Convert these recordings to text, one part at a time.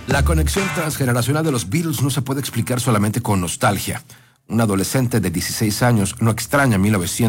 La conexión transgeneracional de los Beatles no se puede explicar solamente con nostalgia. Un adolescente de 16 años no extraña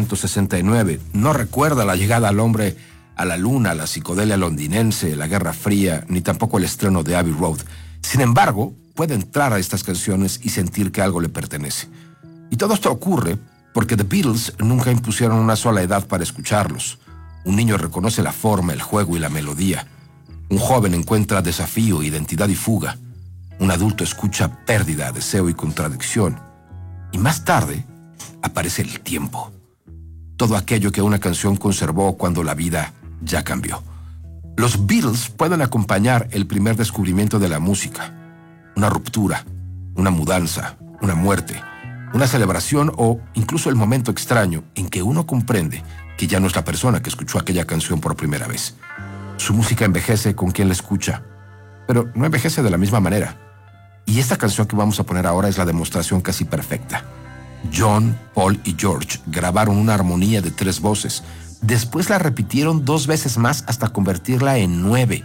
1969, no recuerda la llegada al hombre a la luna, la psicodelia londinense, la Guerra Fría, ni tampoco el estreno de Abbey Road. Sin embargo, puede entrar a estas canciones y sentir que algo le pertenece. Y todo esto ocurre porque The Beatles nunca impusieron una sola edad para escucharlos. Un niño reconoce la forma, el juego y la melodía. Un joven encuentra desafío, identidad y fuga. Un adulto escucha pérdida, deseo y contradicción. Y más tarde aparece el tiempo. Todo aquello que una canción conservó cuando la vida ya cambió. Los Beatles pueden acompañar el primer descubrimiento de la música. Una ruptura, una mudanza, una muerte, una celebración o incluso el momento extraño en que uno comprende que ya no es la persona que escuchó aquella canción por primera vez. Su música envejece con quien la escucha, pero no envejece de la misma manera. Y esta canción que vamos a poner ahora es la demostración casi perfecta. John, Paul y George grabaron una armonía de 3 voces. Después la repitieron 2 veces más hasta convertirla en 9.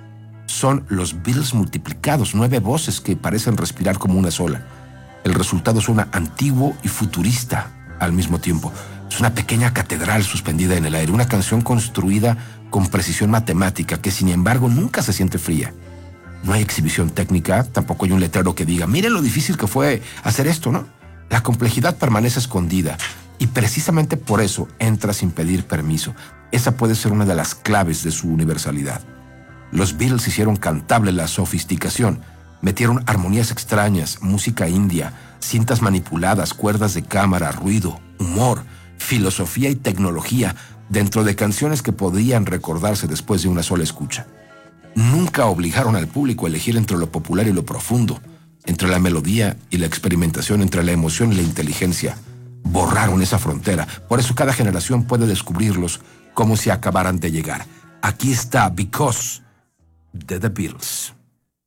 Son los Beatles multiplicados, 9 voces que parecen respirar como una sola. El resultado suena antiguo y futurista al mismo tiempo. Es una pequeña catedral suspendida en el aire, una canción construida con precisión matemática que sin embargo nunca se siente fría. No hay exhibición técnica, tampoco hay un letrero que diga, miren lo difícil que fue hacer esto, ¿no? La complejidad permanece escondida y precisamente por eso entra sin pedir permiso. Esa puede ser una de las claves de su universalidad. Los Beatles hicieron cantable la sofisticación, metieron armonías extrañas, música india, cintas manipuladas, cuerdas de cámara, ruido, humor, filosofía y tecnología dentro de canciones que podían recordarse después de una sola escucha. Nunca obligaron al público a elegir entre lo popular y lo profundo, entre la melodía y la experimentación, entre la emoción y la inteligencia. Borraron esa frontera. Por eso cada generación puede descubrirlos como si acabaran de llegar. Aquí está Because de The Beatles.